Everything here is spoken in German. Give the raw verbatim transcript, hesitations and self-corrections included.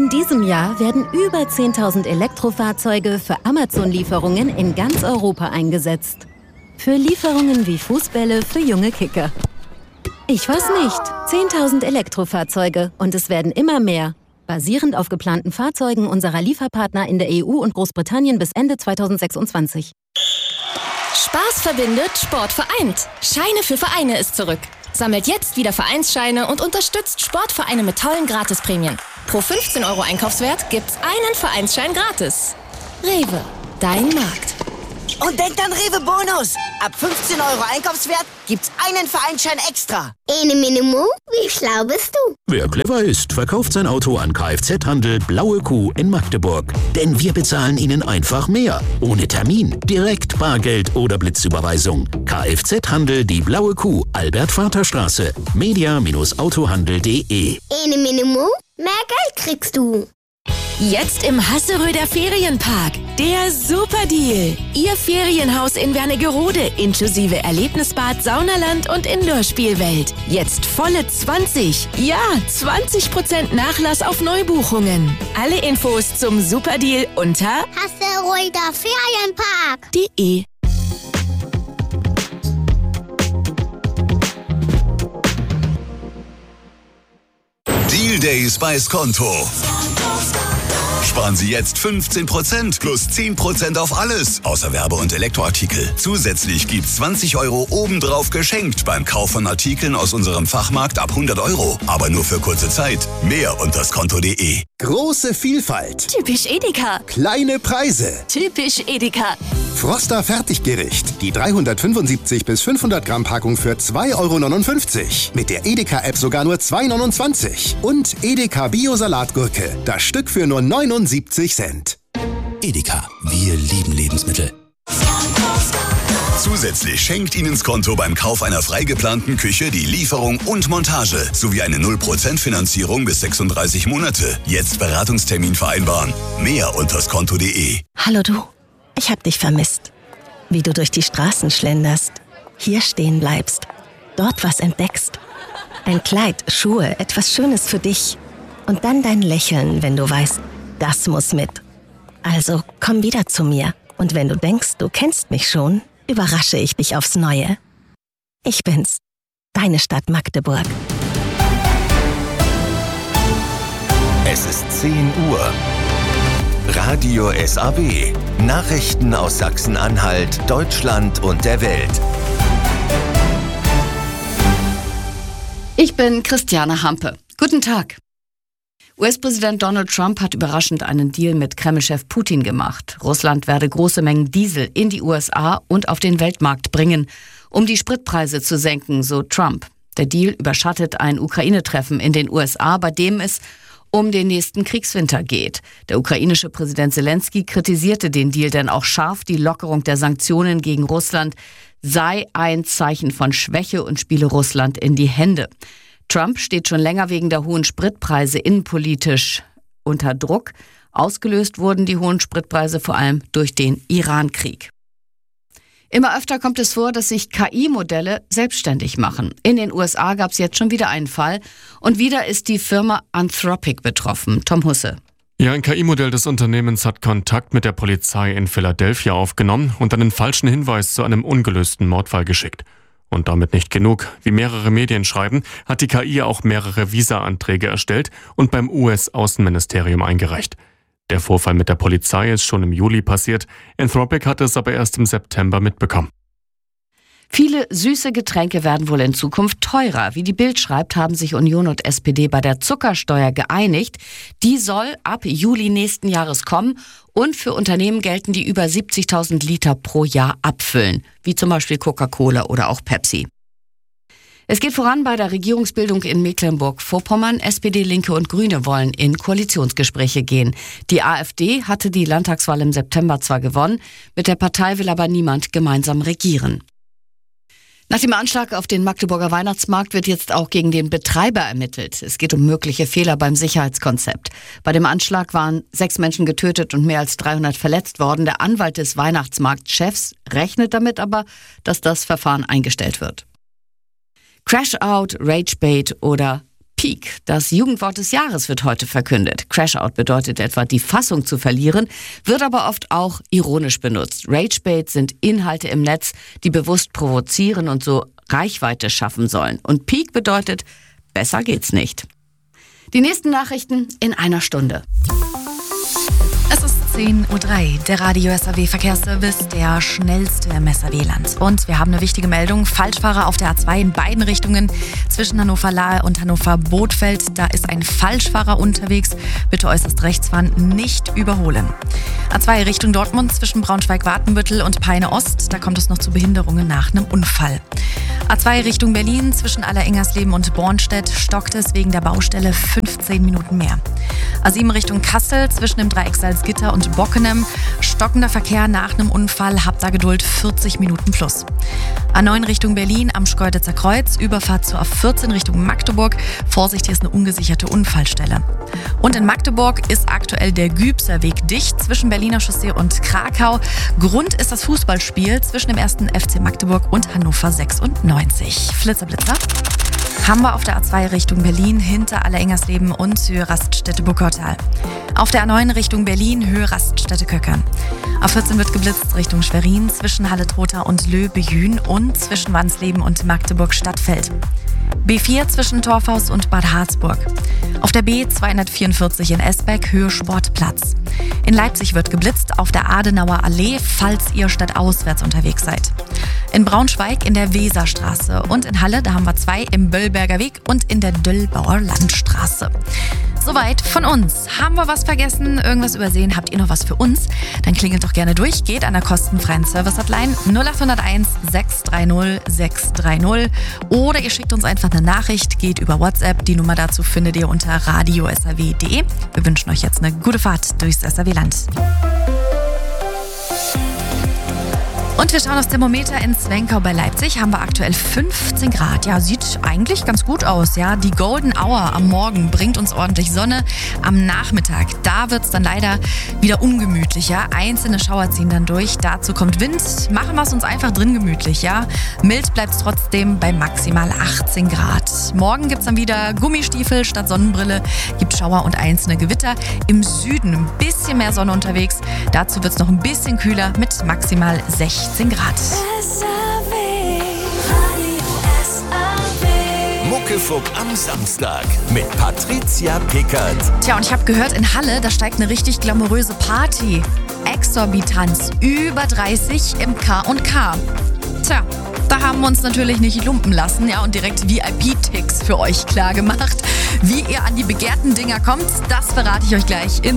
In diesem Jahr werden über zehntausend Elektrofahrzeuge für Amazon-Lieferungen in ganz Europa eingesetzt. Für Lieferungen wie Fußbälle für junge Kicker. Ich weiß nicht, zehntausend Elektrofahrzeuge und es werden immer mehr. Basierend auf geplanten Fahrzeugen unserer Lieferpartner in der E U und Großbritannien bis Ende zweitausendsechsundzwanzig. Spaß verbindet, Sport vereint. Scheine für Vereine ist zurück. Sammelt jetzt wieder Vereinsscheine und unterstützt Sportvereine mit tollen Gratisprämien. Pro fünfzehn Euro Einkaufswert gibt's einen Vereinsschein gratis. Rewe, dein Markt. Und denkt an Rewe Bonus. Ab fünfzehn Euro Einkaufswert gibt's einen Vereinsschein extra. Ene Minimo, wie schlau bist du? Wer clever ist, verkauft sein Auto an Kfz-Handel Blaue Kuh in Magdeburg. Denn wir bezahlen Ihnen einfach mehr. Ohne Termin, direkt Bargeld oder Blitzüberweisung. Kfz-Handel Die Blaue Kuh, Albert-Vater-Straße. media Bindestrich autohandel punkt de. Ene Minimo, mehr Geld kriegst du. Jetzt im Hasseröder Ferienpark. Der Superdeal. Ihr Ferienhaus in Wernigerode inklusive Erlebnisbad, Saunaland und Indoor-Spielwelt. Jetzt volle zwanzig. Ja, zwanzig Prozent Nachlass auf Neubuchungen. Alle Infos zum Superdeal unter Hasseröder Ferienpark punkt de. Deal Days bei Skonto. Sparen Sie jetzt fünfzehn Prozent plus zehn Prozent auf alles, außer Werbe- und Elektroartikel. Zusätzlich gibt's zwanzig Euro obendrauf geschenkt beim Kauf von Artikeln aus unserem Fachmarkt ab hundert Euro. Aber nur für kurze Zeit. Mehr unter skonto punkt de. Große Vielfalt. Typisch Edeka. Kleine Preise. Typisch Edeka. Froster Fertiggericht. Die dreihundertfünfundsiebzig bis fünfhundert Gramm Packung für zwei Euro neunundfünfzig. Mit der Edeka-App sogar nur zwei Euro neunundzwanzig. Und Edeka Bio-Salatgurke. Das Stück für nur neunundsiebzig Cent. Edeka, wir lieben Lebensmittel. Zusätzlich schenkt Ihnen Skonto beim Kauf einer frei geplanten Küche die Lieferung und Montage sowie eine null Prozent Finanzierung bis sechsunddreißig Monate. Jetzt Beratungstermin vereinbaren. Mehr unter skonto punkt de. Hallo du, ich hab dich vermisst. Wie du durch die Straßen schlenderst, hier stehen bleibst, dort was entdeckst. Ein Kleid, Schuhe, etwas Schönes für dich. Und dann dein Lächeln, wenn du weißt, das muss mit. Also komm wieder zu mir. Und wenn du denkst, du kennst mich schon, überrasche ich dich aufs Neue. Ich bin's, deine Stadt Magdeburg. Es ist zehn Uhr. Radio S A B. Nachrichten aus Sachsen-Anhalt, Deutschland und der Welt. Ich bin Christiane Hampe. Guten Tag. U S-Präsident Donald Trump hat überraschend einen Deal mit Kreml-Chef Putin gemacht. Russland werde große Mengen Diesel in die U S A und auf den Weltmarkt bringen, um die Spritpreise zu senken, so Trump. Der Deal überschattet ein Ukraine-Treffen in den U S A, bei dem es um den nächsten Kriegswinter geht. Der ukrainische Präsident Zelensky kritisierte den Deal denn auch scharf. Die Lockerung der Sanktionen gegen Russland sei ein Zeichen von Schwäche und spiele Russland in die Hände. Trump steht schon länger wegen der hohen Spritpreise innenpolitisch unter Druck. Ausgelöst wurden die hohen Spritpreise vor allem durch den Iran-Krieg. Immer öfter kommt es vor, dass sich K I-Modelle selbstständig machen. In den U S A gab es jetzt schon wieder einen Fall. Und wieder ist die Firma Anthropic betroffen. Tom Husse. Ja, ein K I-Modell des Unternehmens hat Kontakt mit der Polizei in Philadelphia aufgenommen und einen falschen Hinweis zu einem ungelösten Mordfall geschickt. Und damit nicht genug. Wie mehrere Medien schreiben, hat die K I auch mehrere Visa-Anträge erstellt und beim U S-Außenministerium eingereicht. Der Vorfall mit der Polizei ist schon im Juli passiert. Anthropic hat es aber erst im September mitbekommen. Viele süße Getränke werden wohl in Zukunft teurer. Wie die Bild schreibt, haben sich Union und S P D bei der Zuckersteuer geeinigt. Die soll ab Juli nächsten Jahres kommen und für Unternehmen gelten, die über siebzigtausend Liter pro Jahr abfüllen, wie zum Beispiel Coca-Cola oder auch Pepsi. Es geht voran bei der Regierungsbildung in Mecklenburg-Vorpommern. S P D, Linke und Grüne wollen in Koalitionsgespräche gehen. Die AfD hatte die Landtagswahl im September zwar gewonnen, mit der Partei will aber niemand gemeinsam regieren. Nach dem Anschlag auf den Magdeburger Weihnachtsmarkt wird jetzt auch gegen den Betreiber ermittelt. Es geht um mögliche Fehler beim Sicherheitskonzept. Bei dem Anschlag waren sechs Menschen getötet und mehr als dreihundert verletzt worden. Der Anwalt des Weihnachtsmarktchefs rechnet damit aber, dass das Verfahren eingestellt wird. Crash-Out, Rage-Bait oder Peak, das Jugendwort des Jahres, wird heute verkündet. Crashout bedeutet etwa, die Fassung zu verlieren, wird aber oft auch ironisch benutzt. Ragebait sind Inhalte im Netz, die bewusst provozieren und so Reichweite schaffen sollen. Und Peak bedeutet, besser geht's nicht. Die nächsten Nachrichten in einer Stunde. Es ist zehn Uhr drei, der Radio S A W Verkehrsservice, der schnellste im S A W-Land. Und wir haben eine wichtige Meldung. Falschfahrer auf der A zwei in beiden Richtungen zwischen Hannover-Lahe und Hannover-Bothfeld. Da ist ein Falschfahrer unterwegs. Bitte äußerst rechts fahren, nicht überholen. A zwei Richtung Dortmund zwischen Braunschweig-Watenbüttel und Peine-Ost. Da kommt es noch zu Behinderungen nach einem Unfall. A zwei Richtung Berlin zwischen Allerengersleben und Bornstedt stockt es wegen der Baustelle fünfzehn Minuten mehr. A sieben Richtung Kassel zwischen dem Dreieck Salzgitter und Bockenem. Stockender Verkehr nach einem Unfall, habt da Geduld, vierzig Minuten plus. A neun Richtung Berlin am Schkeuditzer Kreuz, Überfahrt zur A vierzehn Richtung Magdeburg. Vorsicht, hier ist eine ungesicherte Unfallstelle. Und in Magdeburg ist aktuell der Gübser Weg dicht zwischen Berliner Chaussee und Krakau. Grund ist das Fußballspiel zwischen dem ersten F C Magdeburg und Hannover sechsundneunzig. Flitzer-Blitzer haben wir auf der A zwei Richtung Berlin hinter Allerengersleben und Höhe Raststätte-Buckautal. Auf der A neun Richtung Berlin Höhe Raststätte-Köckern. A vierzehn wird geblitzt Richtung Schwerin zwischen Halle-Trotha und Löbejün und zwischen Wansleben und Magdeburg-Stadtfeld. B vier zwischen Torfhaus und Bad Harzburg. Auf der B zweihundertvierundvierzig in Esbeck Höhe Sportplatz. In Leipzig wird geblitzt auf der Adenauer Allee, falls ihr stadtauswärts unterwegs seid. In Braunschweig in der Weserstraße und in Halle, da haben wir zwei im Böllberger Weg und in der Döllbauer Landstraße. Soweit von uns. Haben wir was vergessen, irgendwas übersehen, habt ihr noch was für uns? Dann klingelt doch gerne durch, geht an der kostenfreien Service-Hotline null acht null eins sechs drei null sechs drei null oder ihr schickt uns einfach eine Nachricht, geht über WhatsApp. Die Nummer dazu findet ihr unter radio s a w punkt d e. Wir wünschen euch jetzt eine gute Fahrt durchs S A W-Land. Und wir schauen aufs Thermometer in Zwenkau bei Leipzig. Haben wir aktuell fünfzehn Grad. Ja, sieht eigentlich ganz gut aus. Ja, die Golden Hour am Morgen bringt uns ordentlich Sonne. Am Nachmittag, da wird es dann leider wieder ungemütlicher. Einzelne Schauer ziehen dann durch. Dazu kommt Wind. Machen wir es uns einfach drin gemütlich. Ja, mild bleibt es trotzdem bei maximal achtzehn Grad. Morgen gibt es dann wieder Gummistiefel statt Sonnenbrille. Gibt Schauer und einzelne Gewitter. Im Süden ein bisschen mehr Sonne unterwegs. Dazu wird es noch ein bisschen kühler mit maximal sechzehn Grad. Muckefuck am Samstag mit Patricia Pickert. Tja, und ich habe gehört, in Halle, da steigt eine richtig glamouröse Party. Exorbitanz, über dreißig im K und K. Tja, da haben wir uns natürlich nicht lumpen lassen, ja, und direkt V I P-Ticks für euch klar gemacht. Wie ihr an die begehrten Dinger kommt, das verrate ich euch gleich in